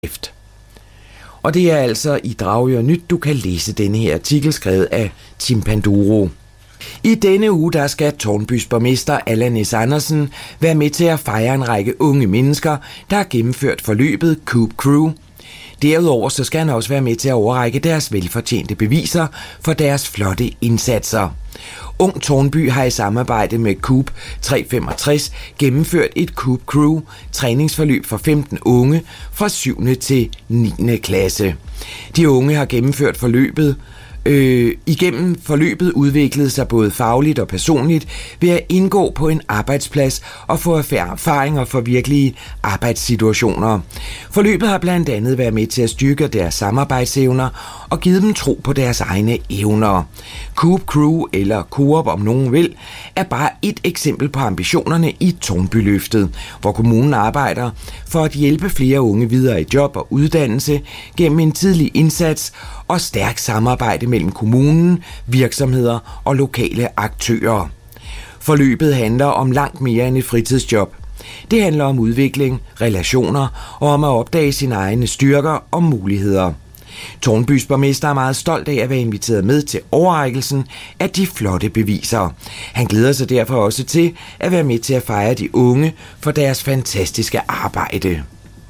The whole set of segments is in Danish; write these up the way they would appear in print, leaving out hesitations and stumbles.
skrift. Og det er altså i Dragør Nyt, du kan læse denne her artikel skrevet af Tim Panduro. I denne uge der skal Tårnbys borgmester Allan S. Andersen være med til at fejre en række unge mennesker, der har gennemført forløbet Coop Crew. Derudover så skal han også være med til at overrække deres velfortjente beviser for deres flotte indsatser. Ung Tårnby har i samarbejde med Coop 365 gennemført et Coop Crew træningsforløb for 15 unge fra 7. til 9. klasse. De unge har gennemført forløbet igennem forløbet udviklede sig både fagligt og personligt ved at indgå på en arbejdsplads og få erfaringer for virkelige arbejdssituationer. Forløbet har blandt andet været med til at styrke deres samarbejdsevner og givet dem tro på deres egne evner. Coop Crew, eller Coop om nogen vil, er bare et eksempel på ambitionerne i Tårnbyløftet, hvor kommunen arbejder for at hjælpe flere unge videre i job og uddannelse gennem en tidlig indsats og stærk samarbejde mellem kommunen, virksomheder og lokale aktører. Forløbet handler om langt mere end et fritidsjob. Det handler om udvikling, relationer og om at opdage sine egne styrker og muligheder. Tårnbys borgmester er meget stolt af at være inviteret med til overrækkelsen af de flotte beviser. Han glæder sig derfor også til at være med til at fejre de unge for deres fantastiske arbejde.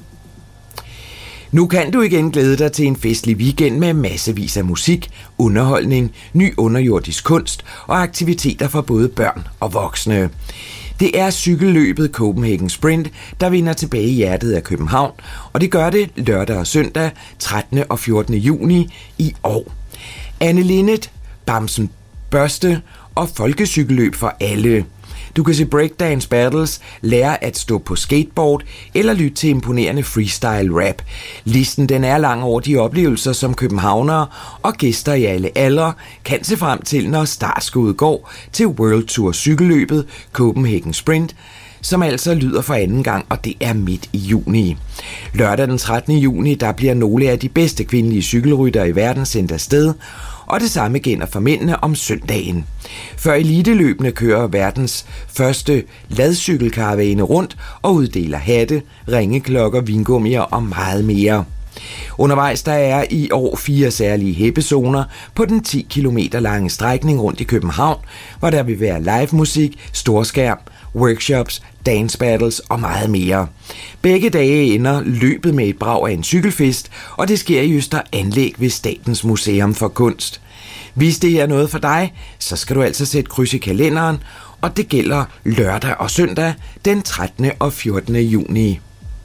Nu kan du igen glæde dig til en festlig weekend med massevis af musik, underholdning, ny underjordisk kunst og aktiviteter for både børn og voksne. Det er cykelløbet Copenhagen Sprint, der vinder tilbage i hjertet af København, og det gør det lørdag og søndag 13. og 14. juni i år. Anne Linnet, Bamsen Børste og folkecykelløb for alle. Du kan se breakdance battles, lære at stå på skateboard eller lytte til imponerende freestyle rap. Listen den er lang over de oplevelser, som københavnere og gæster i alle aldre kan se frem til, når startskuddet går til World Tour cykelløbet Copenhagen Sprint, som altså lyder for anden gang, og det er midt i juni. Lørdag den 13. juni, der bliver nogle af de bedste kvindelige cykelryttere i verden sendt afsted, og det samme gælder for mændene om søndagen. Før eliteløbene kører verdens første ladcykelkaravane rundt og uddeler hatte, ringeklokker, vingummier og meget mere. Undervejs der er i år 4 særlige hæppezoner på den 10 km lange strækning rundt i København, hvor der vil være live musik, storskærm, workshops, dance battles og meget mere. Begge dage ender løbet med et brag af en cykelfest, og det sker i Øster Anlæg ved Statens Museum for Kunst. Hvis det er noget for dig, så skal du altså sætte kryds i kalenderen, og det gælder lørdag og søndag den 13. og 14. juni.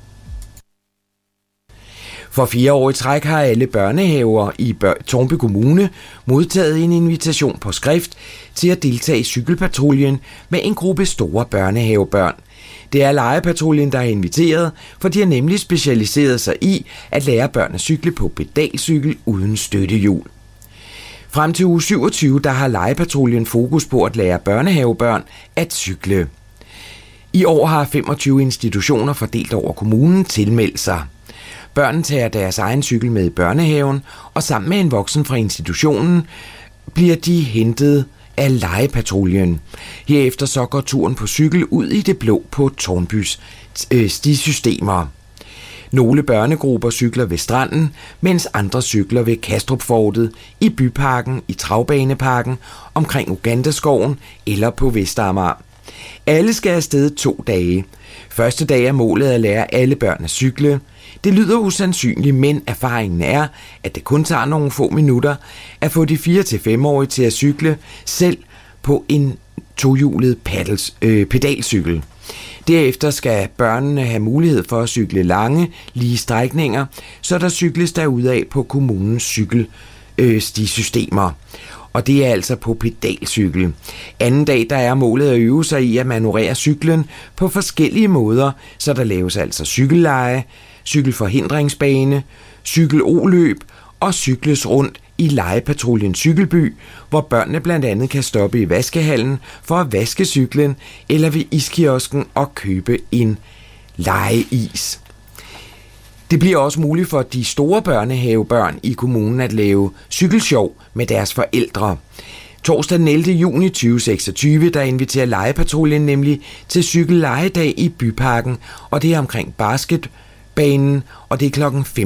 For 4 år i træk har alle børnehaver i Tårnby Kommune modtaget en invitation på skrift til at deltage i cykelpatruljen med en gruppe store børnehavebørn. Det er legepatruljen, der er inviteret, for de har nemlig specialiseret sig i at lære børn at cykle på pedalcykel uden støttehjul. Frem til uge 27, der har legepatruljen fokus på at lære børnehavebørn at cykle. I år har 25 institutioner fordelt over kommunen tilmeldt sig. Børnene tager deres egen cykel med i børnehaven, og sammen med en voksen fra institutionen bliver de hentet af legepatruljen. Herefter så går turen på cykel ud i det blå på Tårnbys stisystemer. Nogle børnegrupper cykler ved stranden, mens andre cykler ved Kastrupfortet, i Byparken, i Travbaneparken, omkring Ugandaskoven eller på Vestamager. Alle skal afsted 2 dage. Første dag er målet at lære alle børn at cykle. Det lyder usandsynligt, men erfaringen er, at det kun tager nogle få minutter at få de 4-5-årige til at cykle selv på en 2-hjulet pedalcykel. Derefter skal børnene have mulighed for at cykle lange, lige strækninger, så der cykles derudad på kommunens cykelstisystemer. Og det er altså på pedalcykel. Anden dag, der er målet at øve sig i at manøvrere cyklen på forskellige måder, så der laves altså cykelleje, cykelforhindringsbane, cykeloløb og cykles rundt i legepatruljens cykelby, hvor børnene blandt andet kan stoppe i vaskehallen for at vaske cyklen eller ved iskiosken og købe en legeis. Det bliver også muligt for de store børnehavebørn i kommunen at lave cykelsjov med deres forældre. Torsdag den 11. juni 2026, der inviterer legepatruljen nemlig til cykellejedag i Byparken, og det er omkring banen, og det er klokken